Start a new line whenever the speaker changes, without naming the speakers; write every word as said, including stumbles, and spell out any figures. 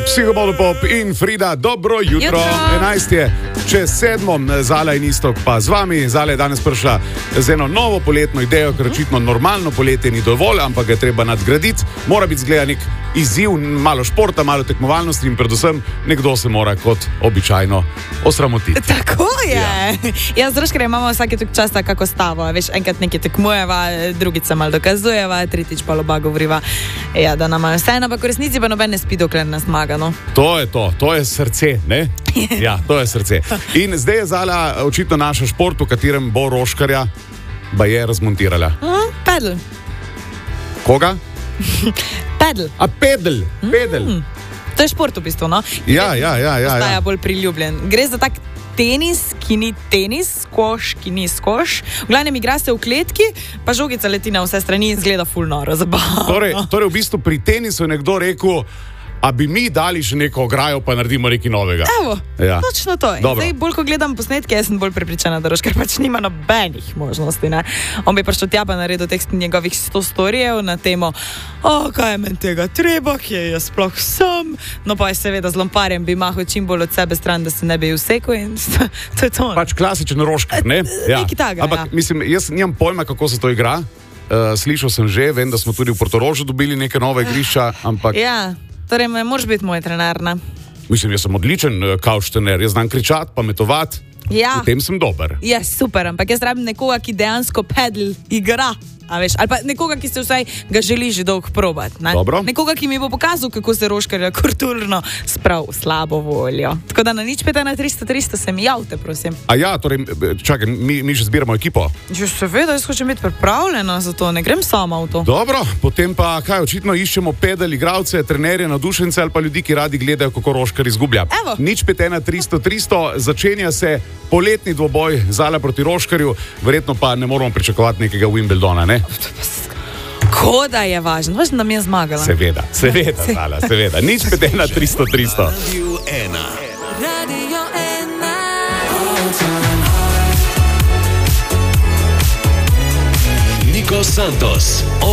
Psihomodopop in Frida, dobro jutro.
Jutro.
enajst je čez sedmo, Zala in Iztok pa z vami. Zala je danes prišla z eno novo poletno idejo, ker očitno normalno poletje ni dovolj, ampak ga je treba nadgraditi. Mora biti zgleda nek izziv, malo športa, malo tekmovalnosti in predvsem nekdo se mora kot običajno osramotiti.
Tako je. Ja, ja z Roškarjem imamo vsake tok časa kako stavo. Veš, enkrat nekaj tekmujeva, drugič se malo dokazujeva, tretjič pa loba govoriva, ja, da nam je vseeno, ampak v resnici pa noben ne spi, dokler nas zmaga. No?
To je to, to je srce, ne? Ja, to je srce. In zdaj je Zala očitno naša šport, v katerem bo Roškarja baje razmontirala.
Mm, pedal.
Koga?
Pedal.
A pedal, pedal.
Mm, to je šport v bistvu, no?
Ja, ja, ja, ja.
Postaja
ja.
bolj priljubljen. Gre za tak tenis, ki ni tenis, skoš, ki ni skoš. V glavnem igra se v kletki, pa žogica leti na vse strani in zgleda ful noro, zabavno.
Torej, torej v bistvu pri tenisu je nekdo rekel, a bi mi dali še neko ograjo, pa naredimo nekaj novega.
Evo, ja. Točno to. Zdaj, bolj ko gledam posnetke, jaz sem bolj prepričana, da Roškar pač nima nobenih možnosti. Ne? On bi prišel tja pa naredil tekst njegovih sto storijev na temo, o, kaj je meni tega treba, kje jaz sploh sem. No pa je seveda z lomparjem bi mahal čim bolj od sebe stran, da se ne bi vsekal in to je to.
Pač klasičen Roškar, ne?
Ja. Nekaj taga,
ampak
ja.
mislim, jaz nimam pojma, kako se to igra. Uh, slišal sem že, vem, da smo tudi v Portorožu dobili neke nove igrišča, ampak...
Ja. Torej, moraš biti moj trener, ne?
Mislim, jaz sem odličen kavč trener, jaz znam kričati, pametovati,
ja.
V tem sem dober.
Ja, super, ampak jaz rabim nekoga, ki dejansko pedal igra, a veš, ali pa nekoga, ki se vsaj ga želi že dolg probati, ne?
Dobro.
Nekoga, ki mi bo pokazal, kako se Roškarja kulturno sprav v slabo voljo. Tako da na nič peta na tristo tristo se mi javite, prosim.
A ja, torej, čakaj, mi, mi že zbiramo ekipo.
Že seveda, jaz hočem biti pripravljena za to, ne grem sama v to.
Dobro, potem pa kaj, očitno iščemo pedal igralce, trenerje, navdušence ali pa ljudi, ki radi gledajo, kako Roškar izgublja.
Evo.
Nič peta na tristo tristo, začenja se poletni dvoboj Zala proti Roškarju, verjetno pa ne moramo pričakovati nekega Wimbledona, ne?
Ko da je važno, važno, da mi je zmagala.
Seveda, seveda, Zala, seveda. Nič peta na tristo tristo.
Radio ena. Radio ena. Niko Santos.